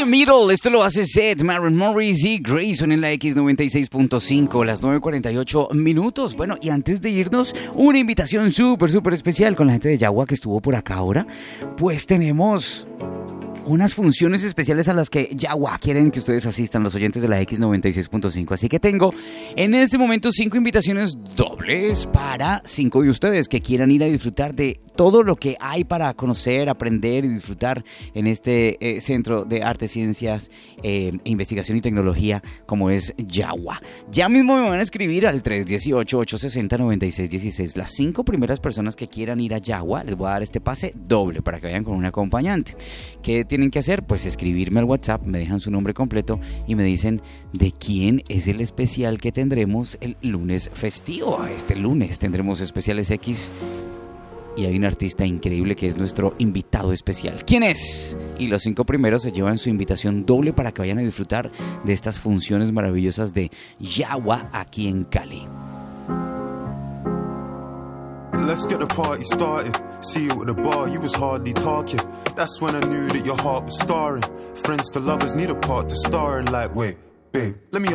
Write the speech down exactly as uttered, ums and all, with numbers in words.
the Middle, esto lo hace Seth, Maren Morris y Grayson en la X noventa y seis punto cinco, las nueve cuarenta y ocho minutos. Bueno, y antes de irnos, una invitación súper, súper especial con la gente de Yagua que estuvo por acá ahora. Pues tenemos unas funciones especiales a las que Yagua quieren que ustedes asistan, los oyentes de la X noventa y seis punto cinco. Así que tengo en este momento cinco invitaciones dobles para cinco de ustedes que quieran ir a disfrutar de todo lo que hay para conocer, aprender y disfrutar en este eh, Centro de Artes, Ciencias, eh, Investigación y Tecnología como es Yagua. Ya mismo me van a escribir al tres uno ocho, ocho seis cero, nueve seis uno seis. Las cinco primeras personas que quieran ir a Yagua, les voy a dar este pase doble para que vayan con un acompañante. ¿Qué tienen que hacer? Pues escribirme al WhatsApp, me dejan su nombre completo y me dicen de quién es el especial que tendremos el lunes festivo. Este lunes tendremos especiales X y hay un artista increíble que es nuestro invitado especial. ¿Quién es? Y los cinco primeros se llevan su invitación doble para que vayan a disfrutar de estas funciones maravillosas de Yagua aquí en Cali. Let's get the party started. See you at the bar, you was hardly talking. That's when I knew that your heart was scarring. Friends to lovers need a part to star in. Like, wait, babe, let me